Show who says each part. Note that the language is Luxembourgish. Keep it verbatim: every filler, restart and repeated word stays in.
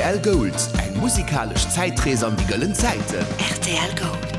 Speaker 1: L Gold, eng musikalisch Zeitrees an die gëllen Zeite.
Speaker 2: R T L Gold.